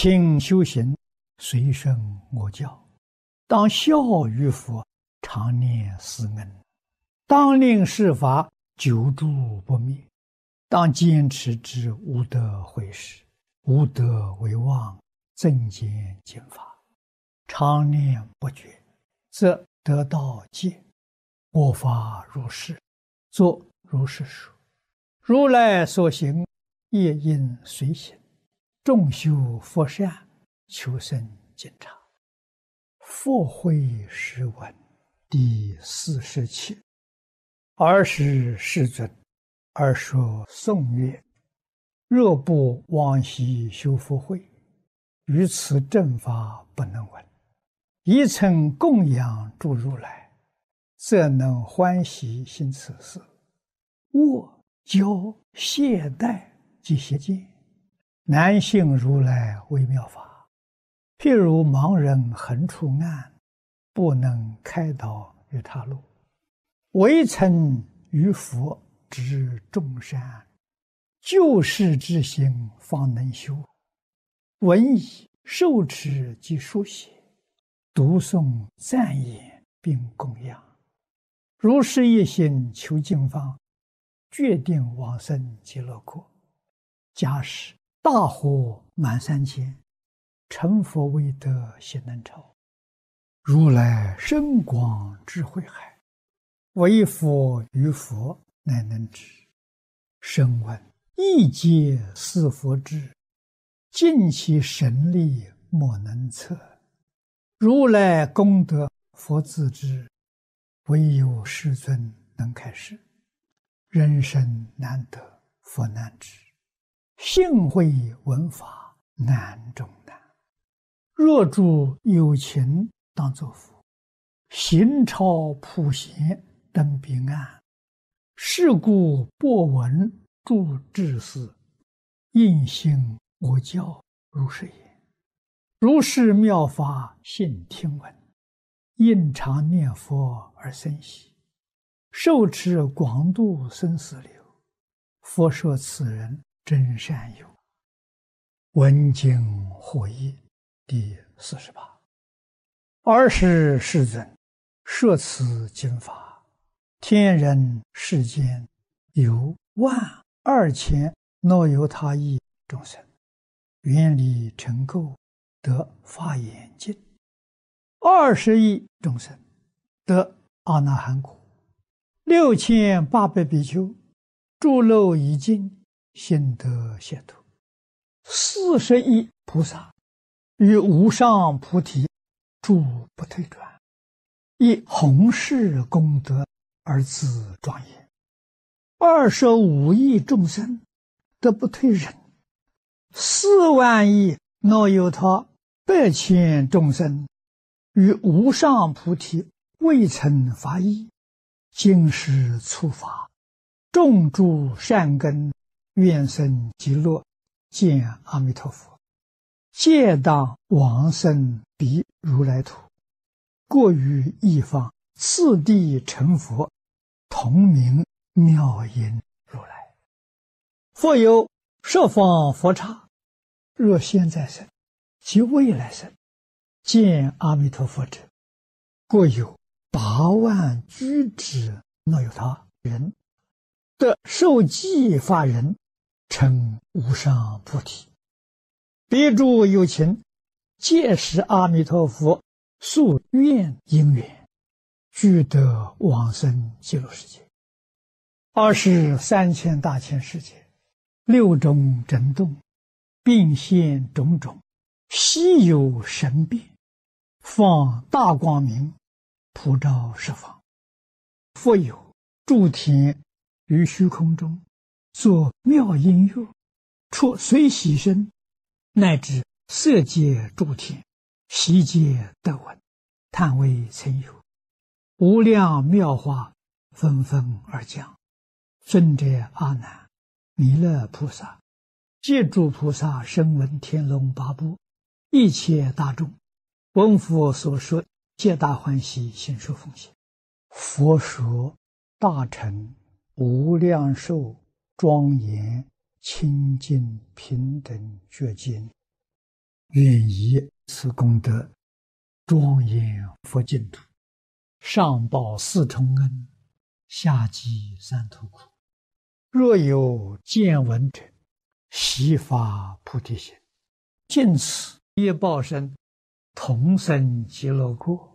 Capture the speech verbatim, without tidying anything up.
勤修行，随身我教，当孝于佛，常念思恩，当令世法久住不灭，当坚持之无德毁事，无德为妄，增减减法，常念不绝，则得道戒。我法如是，作如是说。如来所行，业应随行。众修佛善，求生净察。佛慧诗文第四十七。尔时世尊，尔说颂曰：若不往昔修福慧，于此正法不能闻。一曾供养诸如来，则能欢喜行此事。握教懈怠及邪见，难信如来微妙法。譬如盲人横出暗，不能开导于他路。唯曾于佛知众善，救世之心方能修。闻已受持及书写，读诵赞言并供养。如是一心求净方，决定往生极乐国。假使大火满三千，成佛未得悉能超。如来深广智慧海，唯佛于佛乃能知。声闻一皆似佛智，尽其神力莫能测。如来功德佛自知，唯有世尊能开示。人生难得佛难知，信会闻法难中难。若诸有情当作佛，行超普贤登彼岸。是故播闻诸智士，应信我教如是言。如是妙法信听闻，应常念佛而生喜。受持广度生死流，佛说此人真善友。闻经获益第四十八。尔时世尊，摄此经法，天人世间有万二千若由他亿众生，愿力成垢，得法眼净。二十亿众生得阿那含果。六千八百比丘诸漏已尽，心得解脱。四十亿菩萨于无上菩提诸不退转，以弘誓功德而自庄严。二十五亿众生得不退忍，四万亿若有他百千众生于无上菩提未曾发意，今世初发，种诸善根，愿生极乐，见阿弥陀佛，皆当往生彼如来土。过于一方，次第成佛，同名妙音如来。复有十方佛刹，若现在生及未来生，见阿弥陀佛者，过有八万居之若有他人，得受记法人，成无上菩提。彼诸有情，皆是阿弥陀佛宿愿因缘，俱得往生极乐世界。二是三千大千世界，六种震动，并现种种，稀有神变，放大光明，普照十方。复有诸天于虚空中，作妙音乐，出随喜声，乃至色界诸天，悉皆得闻，叹为曾有。无量妙法纷纷而降。尊者阿难、弥勒菩萨、戒诸菩萨、声闻天龙八部，一切大众，闻佛所说，皆大欢喜，心受奉献。佛说大乘无量寿庄严清净平等觉经， 愿以此功德庄严佛净土，上报四重恩，下济三途苦。若有见闻者，悉发菩提心，尽此业报身，同生极乐国。